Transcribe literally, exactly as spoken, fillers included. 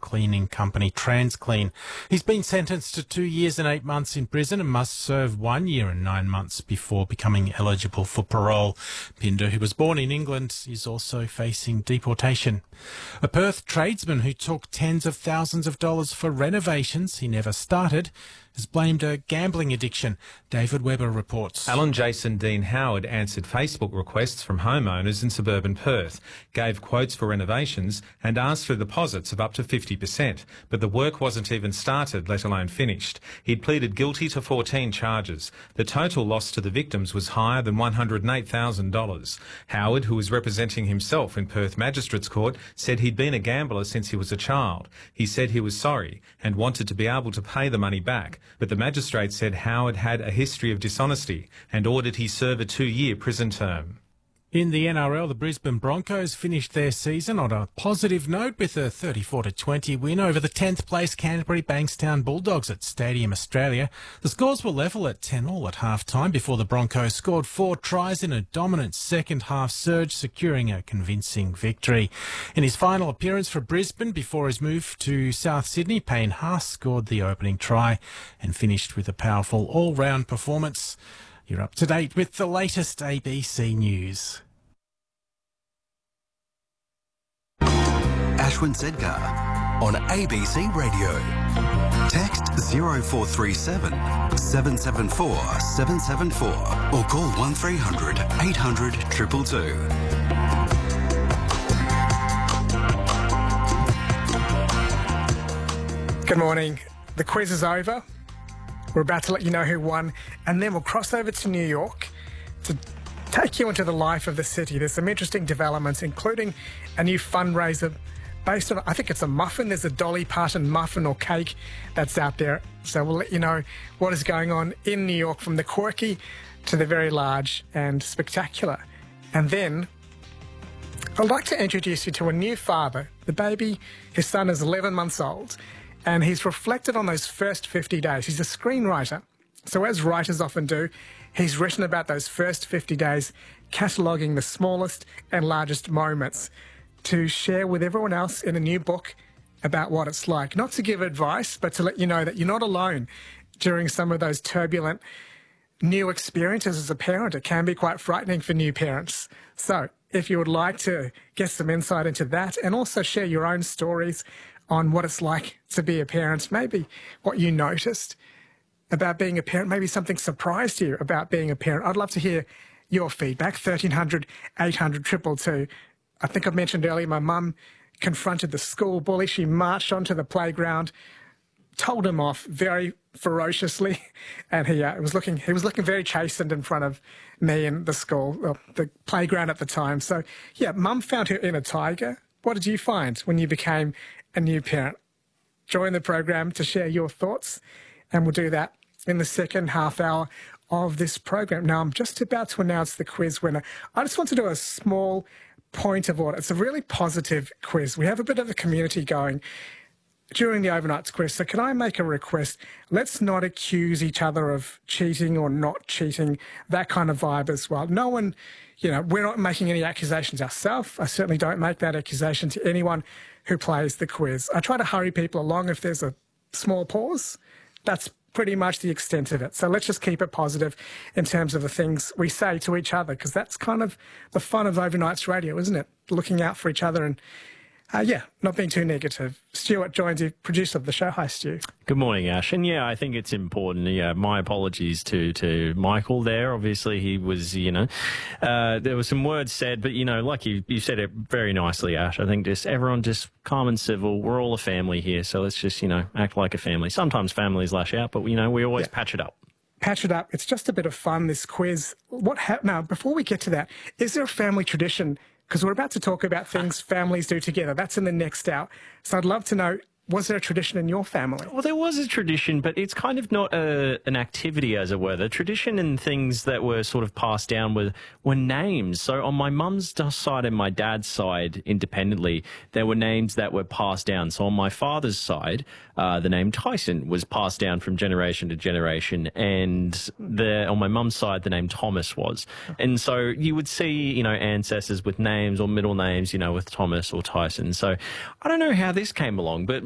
cleaning company TransClean. He's been sentenced to two years and eight months in prison and must serve one year and nine months before becoming eligible for parole. Pinder, who was born in England, is also facing deportation. A Perth tradesman who took tens of thousands of dollars for renovations he never started has blamed a gambling addiction. David Webber reports. Alan Jason Dean Howard answered Facebook requests from homeowners in suburban Perth, gave quotes for renovations and asked for deposits of up to fifty percent, but the work wasn't even started, let alone finished. He'd pleaded guilty to fourteen charges. The total loss to the victims was higher than one hundred eight thousand dollars. Howard, who was representing himself in Perth Magistrates Court, said he'd been a gambler since he was a child. He said he was sorry and wanted to be able to pay the money back, but the magistrate said Howard had a history of dishonesty and ordered he serve a two-year prison term. In the N R L, the Brisbane Broncos finished their season on a positive note with a thirty-four to twenty win over the tenth place Canterbury Bankstown Bulldogs at Stadium Australia. The scores were level at ten all at half-time before the Broncos scored four tries in a dominant second-half surge, securing a convincing victory. In his final appearance for Brisbane before his move to South Sydney, Payne Haas scored the opening try and finished with a powerful all-round performance. You're up to date with the latest A B C News. Ashwin Sedgar on A B C Radio. Text zero four three seven, seven seven four, seven seven four or call one three hundred, eight hundred, two two two. Good morning. The quiz is over. We're about to let you know who won, and then we'll cross over to New York to take you into the life of the city. There's some interesting developments, including a new fundraiser based on, I think it's a muffin. There's a Dolly Parton muffin or cake that's out there. So we'll let you know what is going on in New York, from the quirky to the very large and spectacular. And then I'd like to introduce you to a new father. The baby, his son, is eleven months old. And he's reflected on those first fifty days. He's a screenwriter. So as writers often do, he's written about those first fifty days, cataloguing the smallest and largest moments to share with everyone else in a new book about what it's like. Not to give advice, but to let you know that you're not alone during some of those turbulent new experiences as a parent. It can be quite frightening for new parents. So if you would like to get some insight into that and also share your own stories on what it's like to be a parent, maybe what you noticed about being a parent, maybe something surprised you about being a parent. I'd love to hear your feedback. thirteen hundred, eight hundred, two two two. I think I mentioned earlier my mum confronted the school bully. She marched onto the playground, told him off very ferociously, and he uh, was looking he was looking very chastened in front of me and the school, well, the playground at the time. So yeah, mum found her inner tiger. What did you find when you became a new parent? Join the program to share your thoughts, and we'll do that in the second half hour of this program. Now, I'm just about to announce the quiz winner. I just want to do a small point of order. It's a really positive quiz. We have a bit of a community going during the overnights quiz. So can I make a request? Let's not accuse each other of cheating or not cheating, that kind of vibe as well. No one, you know, we're not making any accusations ourselves. I certainly don't make that accusation to anyone who plays the quiz. I try to hurry people along if there's a small pause. That's pretty much the extent of it. So let's just keep it positive in terms of the things we say to each other, because that's kind of the fun of overnights radio, isn't it? Looking out for each other and Uh, yeah, not being too negative. Stuart joins you, producer of the show. Hi, Stu. Good morning, Ash. And yeah, I think it's important. Yeah, my apologies to, to Michael there. Obviously, he was, you know, uh, there were some words said, but, you know, like you, you said it very nicely, Ash. I think just everyone just calm and civil. We're all a family here, so let's just, you know, act like a family. Sometimes families lash out, but, you know, we always yeah. patch it up. Patch it up. It's just a bit of fun, this quiz. What hap- Now, before we get to that, is there a family tradition? Because we're about to talk about things families do together. That's in the next hour. So I'd love to know, was there a tradition in your family? Well, there was a tradition, but it's kind of not a, an activity, as it were. The tradition and things that were sort of passed down were, were names. So on my mum's side and my dad's side, independently, there were names that were passed down. So on my father's side, uh, the name Tyson was passed down from generation to generation. And the, on my mum's side, the name Thomas was. And so you would see, you know, ancestors with names or middle names, you know, with Thomas or Tyson. So I don't know how this came along, but